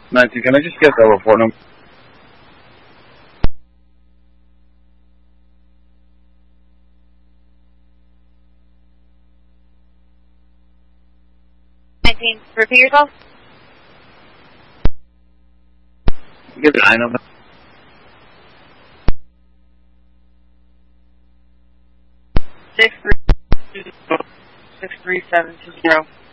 19, can I just get that report number? Repeat yourself. Give the I number. 6372 6370.